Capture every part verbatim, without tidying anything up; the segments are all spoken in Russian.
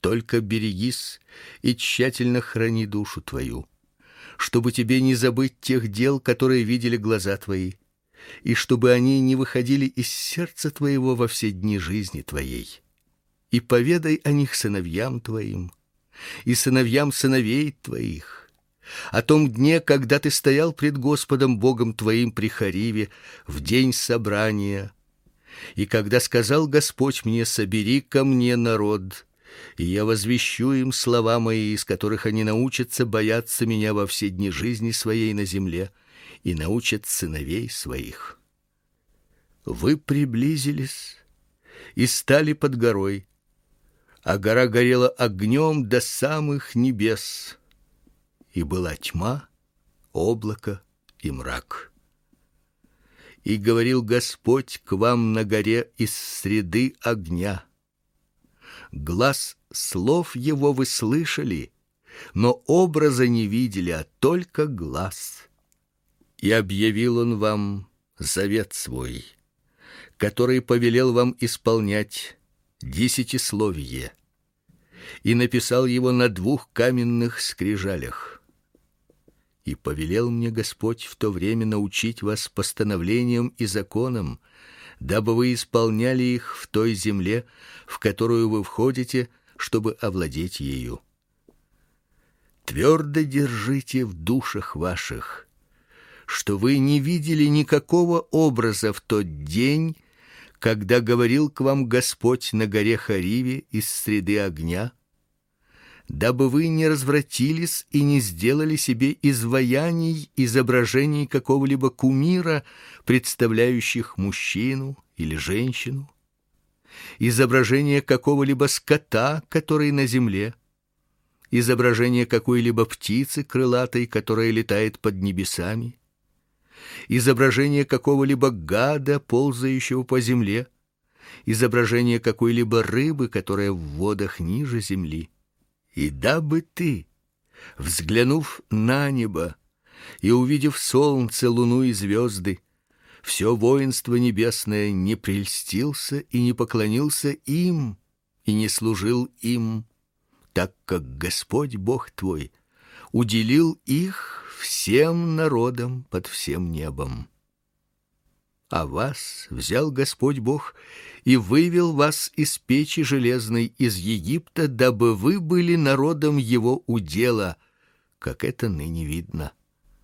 Только берегись и тщательно храни душу твою, чтобы тебе не забыть тех дел, которые видели глаза твои, и чтобы они не выходили из сердца твоего во все дни жизни твоей. И поведай о них сыновьям твоим и сыновьям сыновей твоих, о том дне, когда ты стоял пред Господом Богом твоим при Хориве в день собрания, и когда сказал Господь мне: собери ко мне народ, и я возвещу им слова мои, из которых они научатся бояться меня во все дни жизни своей на земле, и научат сыновей своих. Вы приблизились и стали под горой, а гора горела огнем до самых небес, и была тьма, облако и мрак. И говорил Господь к вам на горе из среды огня. Глас слов его вы слышали, но образа не видели, а только глас. И объявил он вам завет свой, который повелел вам исполнять, десятисловие, и написал его на двух каменных скрижалях. И повелел мне Господь в то время научить вас постановлениям и законам, дабы вы исполняли их в той земле, в которую вы входите, чтобы овладеть ею. Твердо держите в душах ваших, что вы не видели никакого образа в тот день, когда говорил к вам Господь на горе Хориве из среды огня, дабы вы не развратились и не сделали себе изваяний, изображений какого-либо кумира, представляющих мужчину или женщину, изображение какого-либо скота, который на земле, изображение какой-либо птицы крылатой, которая летает под небесами, изображение какого-либо гада, ползающего по земле, изображение какой-либо рыбы, которая в водах ниже земли. И дабы ты, взглянув на небо и увидев солнце, луну и звезды, все воинство небесное, не прельстился и не поклонился им и не служил им, так как Господь Бог твой уделил их всем народам под всем небом. А вас взял Господь Бог и вывел вас из печи железной из Египта, дабы вы были народом его удела, как это ныне видно.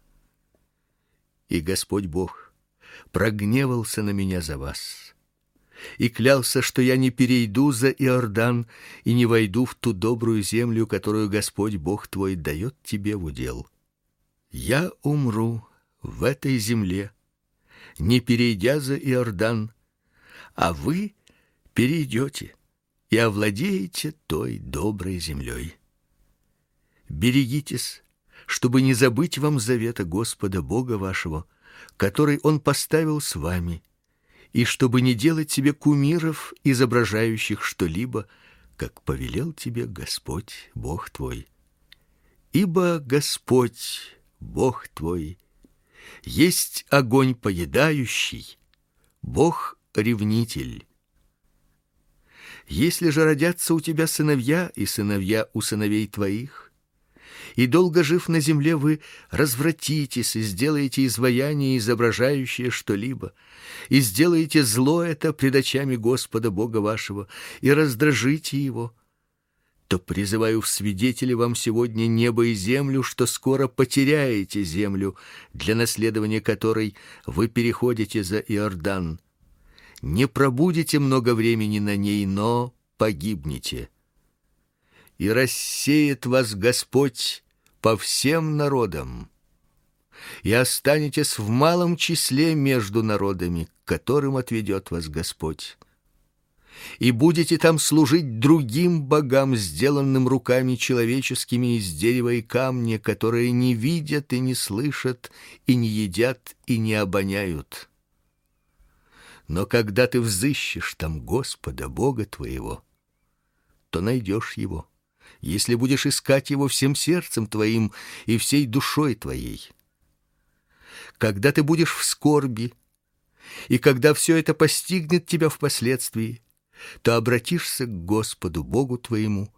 И Господь Бог прогневался на меня за вас и клялся, что я не перейду за Иордан и не войду в ту добрую землю, которую Господь Бог твой дает тебе в удел. Я умру в этой земле, не перейдя за Иордан, а вы перейдете и овладеете той доброй землей. Берегитесь, чтобы не забыть вам завета Господа Бога вашего, который Он поставил с вами, и чтобы не делать себе кумиров, изображающих что-либо, как повелел тебе Господь Бог твой. Ибо Господь Бог твой есть огонь поедающий, Бог-ревнитель. Если же родятся у тебя сыновья и сыновья у сыновей твоих, и долго жив на земле вы развратитесь и сделаете изваяние, изображающее что-либо, и сделаете зло это пред очами Господа Бога вашего, и раздражите его, то призываю в свидетели вам сегодня небо и землю, что скоро потеряете землю, для наследования которой вы переходите за Иордан. Не пробудете много времени на ней, но погибнете. И рассеет вас Господь по всем народам, и останетесь в малом числе между народами, к которым отведет вас Господь. И будете там служить другим богам, сделанным руками человеческими из дерева и камня, которые не видят и не слышат, и не едят и не обоняют. Но когда ты взыщешь там Господа Бога твоего, то найдешь его, если будешь искать его всем сердцем твоим и всей душой твоей. Когда ты будешь в скорби, и когда все это постигнет тебя впоследствии, то обратишься к Господу Богу твоему